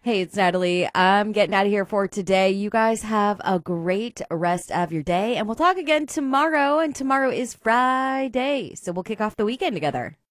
Hey, it's Natalie. I'm getting out of here for today. You guys have a great rest of your day, and we'll talk again tomorrow. And tomorrow is Friday, so we'll kick off the weekend together.